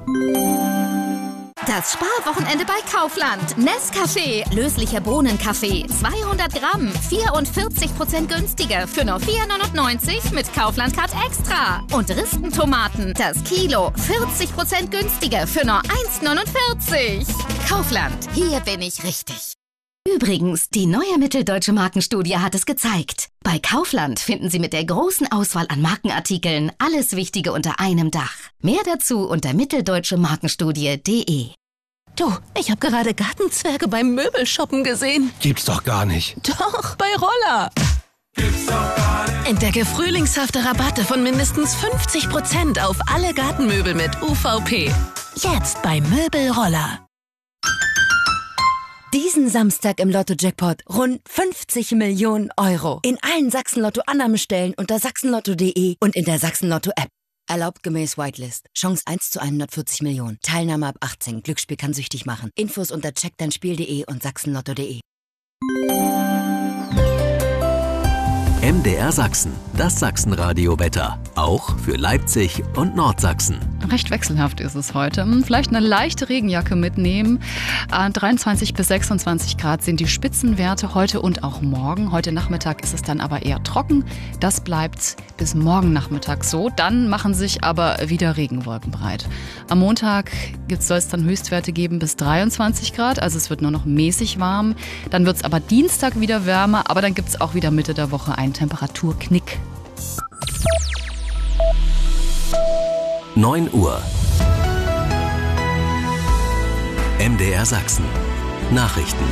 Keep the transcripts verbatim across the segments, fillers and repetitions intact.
Das Sparwochenende bei Kaufland. Nescafé, löslicher Bohnenkaffee, zweihundert Gramm, vierundvierzig Prozent günstiger für nur vier neunundneunzig mit Kaufland Card Extra. Und Ristentomaten, das Kilo, vierzig Prozent günstiger für nur eins neunundvierzig. Kaufland, hier bin ich richtig. Übrigens, die neue Mitteldeutsche Markenstudie hat es gezeigt. Bei Kaufland finden Sie mit der großen Auswahl an Markenartikeln alles Wichtige unter einem Dach. Mehr dazu unter mitteldeutsche markenstudie punkt de. Du, ich habe gerade Gartenzwerge beim Möbelshoppen gesehen. Gibt's doch gar nicht. Doch, bei Roller. Gibt's doch gar nicht. Entdecke frühlingshafte Rabatte von mindestens fünfzig Prozent auf alle Gartenmöbel mit U V P. Jetzt bei Möbelroller. Diesen Samstag im Lotto-Jackpot rund fünfzig Millionen Euro. In allen Sachsen-Lotto-Annahmestellen unter sachsenlotto punkt de und in der Sachsen-Lotto-App. Erlaubt gemäß Whitelist. Chance eins zu hundertvierzig Millionen. Teilnahme ab achtzehn. Glücksspiel kann süchtig machen. Infos unter check dein spiel punkt de und sachsenlotto punkt de. M D R Sachsen, das Sachsenradio-Wetter. Auch für Leipzig und Nordsachsen. Recht wechselhaft ist es heute. Vielleicht eine leichte Regenjacke mitnehmen. dreiundzwanzig bis sechsundzwanzig Grad sind die Spitzenwerte heute und auch morgen. Heute Nachmittag ist es dann aber eher trocken. Das bleibt bis morgen Nachmittag so. Dann machen sich aber wieder Regenwolken breit. Am Montag soll es dann Höchstwerte geben bis dreiundzwanzig Grad. Also es wird nur noch mäßig warm. Dann wird es aber Dienstag wieder wärmer. Aber dann gibt es auch wieder Mitte der Woche einen Temperaturknick. neun Uhr. M D R Sachsen. Nachrichten.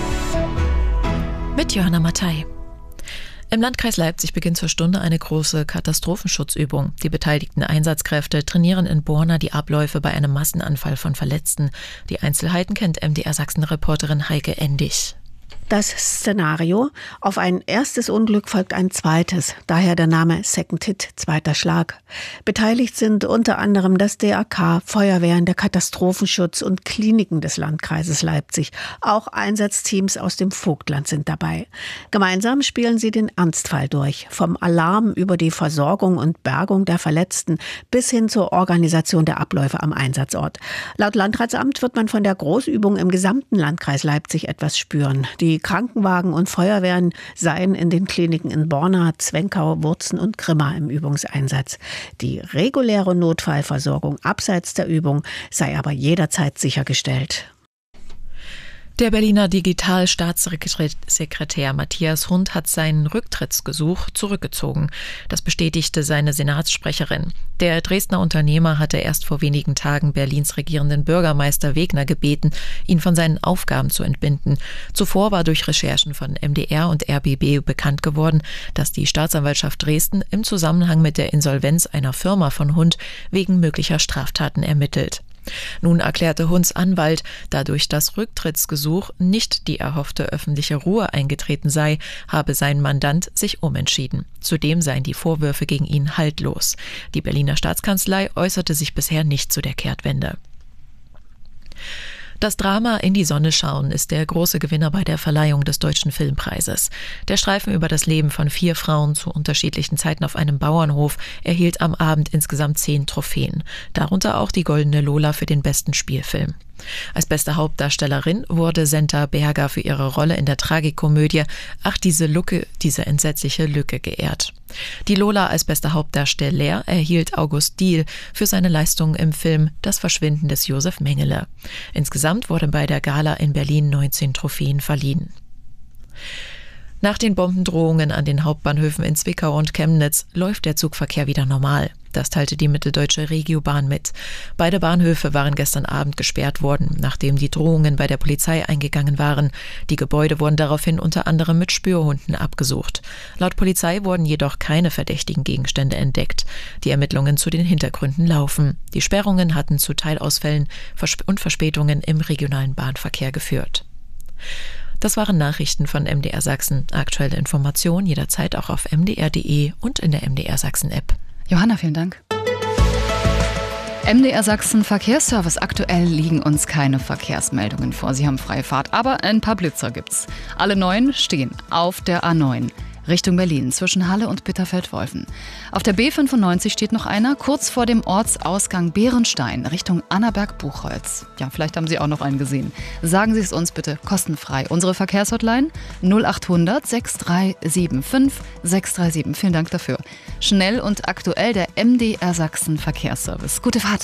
Mit Johanna Mattei. Im Landkreis Leipzig beginnt zur Stunde eine große Katastrophenschutzübung. Die beteiligten Einsatzkräfte trainieren in Borna die Abläufe bei einem Massenanfall von Verletzten. Die Einzelheiten kennt M D R Sachsen-Reporterin Heike Endig. Das Szenario: Auf ein erstes Unglück folgt ein zweites, daher der Name Second Hit, zweiter Schlag. Beteiligt sind unter anderem das D A K, Feuerwehren, der Katastrophenschutz und Kliniken des Landkreises Leipzig. Auch Einsatzteams aus dem Vogtland sind dabei. Gemeinsam spielen sie den Ernstfall durch, vom Alarm über die Versorgung und Bergung der Verletzten bis hin zur Organisation der Abläufe am Einsatzort. Laut Landratsamt wird man von der Großübung im gesamten Landkreis Leipzig etwas spüren. Die Krankenwagen und Feuerwehren seien in den Kliniken in Borna, Zwenkau, Wurzen und Grimma im Übungseinsatz. Die reguläre Notfallversorgung abseits der Übung sei aber jederzeit sichergestellt. Der Berliner Digitalstaatssekretär Matthias Hund hat sein Rücktrittsgesuch zurückgezogen. Das bestätigte seine Senatssprecherin. Der Dresdner Unternehmer hatte erst vor wenigen Tagen Berlins regierenden Bürgermeister Wegner gebeten, ihn von seinen Aufgaben zu entbinden. Zuvor war durch Recherchen von M D R und R B B bekannt geworden, dass die Staatsanwaltschaft Dresden im Zusammenhang mit der Insolvenz einer Firma von Hund wegen möglicher Straftaten ermittelt. Nun erklärte Hunds Anwalt, da durch das Rücktrittsgesuch nicht die erhoffte öffentliche Ruhe eingetreten sei, habe sein Mandant sich umentschieden. Zudem seien die Vorwürfe gegen ihn haltlos. Die Berliner Staatskanzlei äußerte sich bisher nicht zu der Kehrtwende. Das Drama In die Sonne schauen ist der große Gewinner bei der Verleihung des Deutschen Filmpreises. Der Streifen über das Leben von vier Frauen zu unterschiedlichen Zeiten auf einem Bauernhof erhielt am Abend insgesamt zehn Trophäen, darunter auch die Goldene Lola für den besten Spielfilm. Als beste Hauptdarstellerin wurde Senta Berger für ihre Rolle in der Tragikomödie Ach, diese Lucke, diese entsetzliche Lücke geehrt. Die Lola als bester Hauptdarsteller erhielt August Diehl für seine Leistungen im Film Das Verschwinden des Josef Mengele. Insgesamt wurden bei der Gala in Berlin neunzehn Trophäen verliehen. Nach den Bombendrohungen an den Hauptbahnhöfen in Zwickau und Chemnitz läuft der Zugverkehr wieder normal. Das teilte die Mitteldeutsche Regiobahn mit. Beide Bahnhöfe waren gestern Abend gesperrt worden, nachdem die Drohungen bei der Polizei eingegangen waren. Die Gebäude wurden daraufhin unter anderem mit Spürhunden abgesucht. Laut Polizei wurden jedoch keine verdächtigen Gegenstände entdeckt. Die Ermittlungen zu den Hintergründen laufen. Die Sperrungen hatten zu Teilausfällen und Verspätungen im regionalen Bahnverkehr geführt. Das waren Nachrichten von M D R Sachsen. Aktuelle Informationen jederzeit auch auf m d r punkt de und in der M D R Sachsen App. Johanna, vielen Dank. M D R Sachsen Verkehrsservice. Aktuell liegen uns keine Verkehrsmeldungen vor. Sie haben freie Fahrt, aber ein paar Blitzer gibt's. Alle neun stehen auf der A neun. Richtung Berlin zwischen Halle und Bitterfeld-Wolfen. Auf der B fünfundneunzig steht noch einer, kurz vor dem Ortsausgang Bärenstein Richtung Annaberg-Buchholz. Ja, vielleicht haben Sie auch noch einen gesehen. Sagen Sie es uns bitte kostenfrei. Unsere Verkehrshotline null achthundert sechs drei sieben fünf sechs drei sieben. Vielen Dank dafür. Schnell und aktuell der M D R Sachsen Verkehrsservice. Gute Fahrt.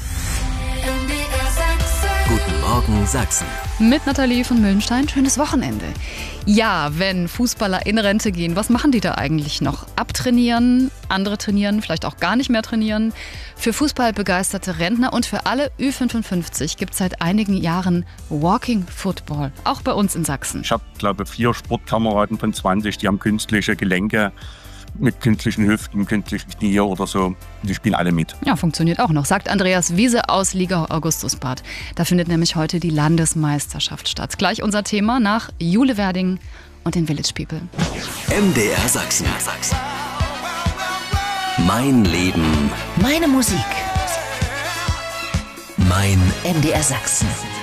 Guten Morgen Sachsen. Mit Nathalie von Müllenstein. Schönes Wochenende. Ja, wenn Fußballer in Rente gehen, was machen die da eigentlich noch? Abtrainieren, andere trainieren, vielleicht auch gar nicht mehr trainieren. Für fußballbegeisterte Rentner und für alle Ü fünfundfünfzig gibt es seit einigen Jahren Walking Football, auch bei uns in Sachsen. Ich habe, glaube ich, vier Sportkameraden von zwanzig, die haben künstliche Gelenke mit künstlichen Hüften, künstlichen Knie oder so. Die spielen alle mit. Ja, funktioniert auch noch, sagt Andreas Wiese aus Liga Augustusbad. Da findet nämlich heute die Landesmeisterschaft statt. Gleich unser Thema nach Jule Werding und den Village People. M D R Sachsen. Mein Leben. Meine Musik. Mein M D R Sachsen.